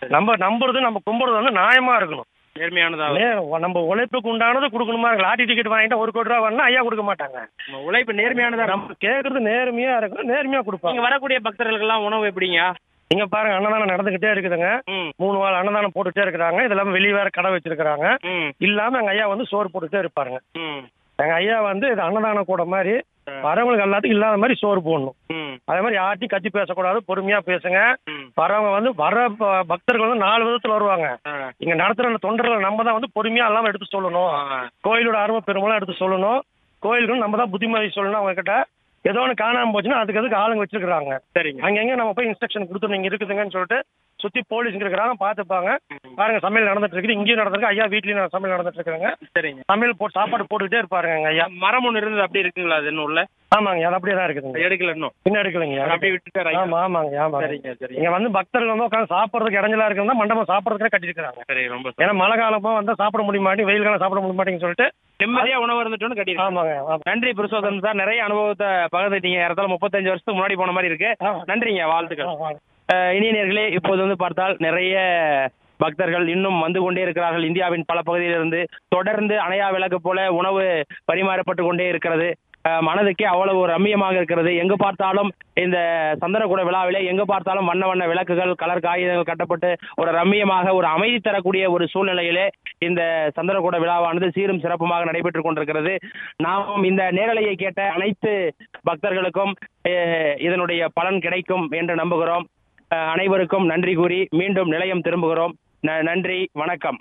நம்ம நம்புறது நம்ம கும்புறது வந்து நியாயமா இருக்கணும், நேர்மையானதா நம்ம உழைப்புக்கு உண்டானது கொடுக்கணுமா. லாட்டி டிக்கெட் வாங்கிட்டா 1 கோடி ரூபா வரணும், ஐயா கொடுக்க மாட்டாங்க. உழைப்பு நேர்மையானதா நம்ம கேட்கறது நேர்மையா இருக்கணும், நேர்மையா கொடுப்பாங்க. நீங்க வரக்கூடிய பக்தர்களுக்கெல்லாம் உணவு எப்படிங்க? நீங்க பாருங்க, அன்னதானம் நடந்துகிட்டே இருக்குதுங்க. 3 வாரம் அன்னதானம் போட்டுட்டே இருக்கிறாங்க. இது இல்லாம வெளியே வேற கடை வச்சிருக்காங்க. இல்லாம எங்க ஐயா வந்து சோறு போட்டுட்டே இருப்பாருங்க. எங்க ஐயா வந்து இது அன்னதானம் கூட மாதிரி வரவங்களுக்கு எல்லாத்துக்கும் இல்லாத மாதிரி சோறு போடணும். அதே மாதிரி யார்ட்டையும் கத்தி பேசக்கூடாது, பொறுமையா பேசுங்க. வரவங்க வந்து வர பக்தர்கள் வந்து 4 விதத்துல வருவாங்க. இங்க நடத்துற அந்த தொண்டர்களை நம்ம தான் வந்து பொறுமையா எல்லாம் எடுத்து சொல்லணும். கோயிலோட அருமை பெருமெல்லாம் எடுத்து சொல்லணும். கோயிலுக்கு நம்ம தான் புத்திமதி சொல்லணும். அவங்க கிட்ட ஏதோ ஒன்று காணாம போச்சுன்னா அதுக்கு ஆளுங்க வச்சிருக்காங்க. சரிங்க. அங்கங்க நம்ம போய் இன்ஸ்ட்ரக்ஷன் கொடுத்துருங்க, இங்க இருக்குதுங்கன்னு சொல்லிட்டு சுத்தி போலீஸ் இருக்கிறாங்க, பாத்துப்பாங்க. பாருங்க சமையல் நடந்துட்டு இருக்குது, இங்கேயும் நடந்திருக்கு. ஐயா வீட்லயும் சமையல் நடந்துட்டு இருக்காங்க. சரிங்க. சமையல் சாப்பாடு போட்டுக்கிட்டே இருப்பாருங்க எங்க ஐயா. மரம் ஒன்று இருந்தது அப்படி இருக்குங்களா? அது இன்னும் உள்ள? ஆமாங்க, அது அப்படியே தான் இருக்குதுங்க. எடுக்கல இன்னும்? இன்னும் எடுக்கலைங்க, அப்படியே விட்டுட்டாரு. ஆமா ஆமாங்க ஆமா. சரிங்க சரி. இங்க வந்து பக்தர்கள் வந்து உட்காந்து சாப்பிட்றதுக்கு இடைஞ்சலா இருக்குன்னா மண்டபம் சாப்பிட்றதுக்கே கட்டிருக்காங்க. சரி, ரொம்ப ஏன்னா மழை காலமா வந்தா சாப்பிட முடிய மாட்டேங்குது, வெயில் காலம் சாப்பிட முடிய மாட்டேங்குன்னு சொல்லிட்டு நிம்மதியா உணவு இருந்துட்டோன்னு கட்டிருக்காங்க. ஆமாங்க. நன்றி புருஷோத்தம் சார், நிறைய அனுபவத்தை பகிர்ந்துட்டீங்க. இடத்துல 35 வருஷத்துக்கு முன்னாடி போன மாதிரி இருக்கு. நன்றிங்க, வாழ்த்துக்கள். இனிய நேயர்களே, இப்போது வந்து பார்த்தால் நிறைய பக்தர்கள் இன்னும் வந்து கொண்டே இருக்கிறார்கள். இந்தியாவின் பல பகுதியிலிருந்து தொடர்ந்து அணையா விளக்கு போல உணவு பரிமாறப்பட்டு கொண்டே இருக்கிறது. மனதுக்கே அவ்வளவு ஒரு ரம்மியமாக இருக்கிறது. எங்கு பார்த்தாலும் இந்த சந்தனக்கூட விழாவிலே எங்கு பார்த்தாலும் வண்ண வண்ண விளக்குகள், கலர் காகிதங்கள் கட்டப்பட்டு ஒரு ரம்மியமாக ஒரு அமைதி தரக்கூடிய ஒரு சூழ்நிலையிலே இந்த சந்தனக்கூட விழாவானது சீரும் சிறப்புமாக நடைபெற்றுக் கொண்டிருக்கிறது. நாம் இந்த நேரலையை கேட்ட அனைத்து பக்தர்களுக்கும் இதனுடைய பலன் கிடைக்கும் என்று நம்புகிறோம். அனைவருக்கும் நன்றி கூறி மீண்டும் நிலையம் திரும்புகிறோம். நன்றி, வணக்கம்.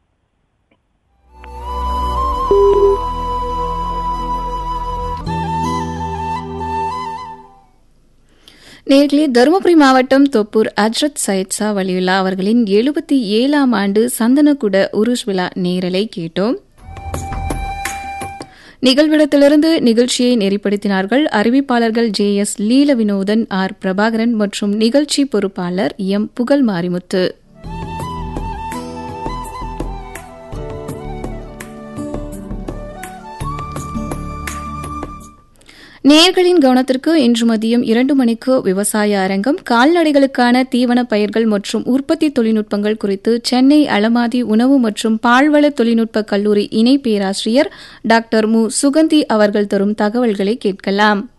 நேர்களே, தருமபுரி மாவட்டம் தொப்பூர் ஹஜ்ரத் சையத் ஷா வலியுல்லா அவர்களின் 77ஆம் ஆண்டு சந்தனக்குட உருஸ் விழா நேரலை கேட்டோம். நிகழ்விடத்திலிருந்து நிகழ்ச்சியை நெறிப்படுத்தினார்கள் அறிவிப்பாளர்கள் JS லீல வினோதன், R பிரபாகரன் மற்றும் நிகழ்ச்சி பொறுப்பாளர் M புகழ் மாரிமுத்து. நேயர்களின் கவனத்திற்கு இன்று மதியம் 2 மணிக்கு விவசாய அரங்கம், கால்நடைகளுக்கான தீவன பயிர்கள் மற்றும் உற்பத்தி தொழில்நுட்பங்கள் குறித்து சென்னை அளமாதி உணவு மற்றும் பால்வள தொழில்நுட்ப கல்லூரி இணை பேராசிரியர் டாக்டர் மு சுகந்தி அவர்கள் தரும் தகவல்களை கேட்கலாம்.